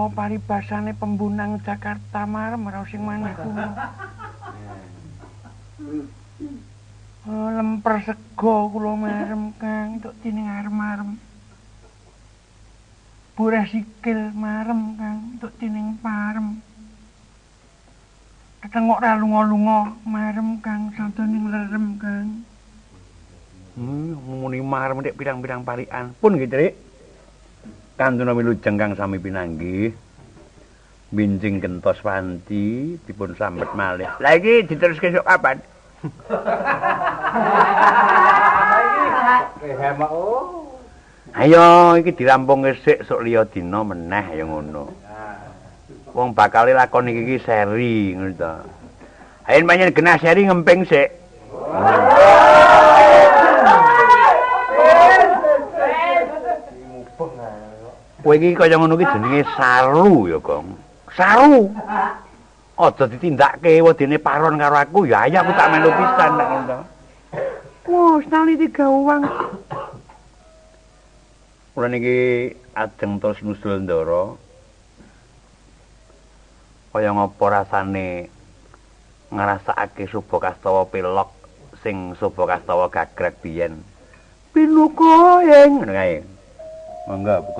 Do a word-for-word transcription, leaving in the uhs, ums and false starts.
mau paribasane pembunang Jakarta marem ora sing maneh kula. Oh, lemper sego kula marem Kang, entuk dening arem-arem. Bureh sikil marem Kang, entuk dening parem. Ketengok ra lunga-lunga marem Kang, santoning lerem Kang. Hmm, muni marem nek pirang-pirang parikan. Pun nggih, Trik. Kantuna wilujeng Kang sami pinanggih. Bincing gentos wanci dipun sambet malih. Lah iki diteruske sok kapan? Ayo iki dirampung resik sok liya dina meneh ya ngono. Wong bakal lakon iki iki seri ngono to. Ayo panjenengan genah seri ngemping sik. Kowe iki kaya ngono ki jenenge saru ya, Gong. Saru. Aja ditindakke wedine paron karo aku ya ayo aku tak melu pisan nek ngono to. Wah, sekali tiga uang. Kula niki ajeng terus nusul ndara. Kaya ngapa rasane ngrasakake Suba Kastawa pilok sing Suba Kastawa gagrag biyen. Pinuka ing ngono kae. Monggo